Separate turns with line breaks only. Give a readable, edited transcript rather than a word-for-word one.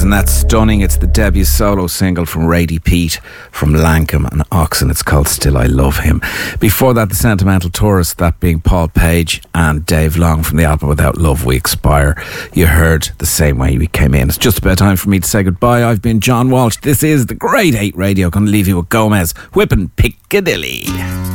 Isn't that stunning? It's the debut solo single from Rady Pete from Lankham and Oxen. It's called Still I Love Him. Before that, The Sentimental Tourist, that being Paul Page and Dave Long from the album Without Love We Expire. You heard The Same Way We Came In. It's just about time for me to say goodbye. I've been John Walsh. This is the Great 8 Radio. Going to leave you with Gomez whipping Piccadilly.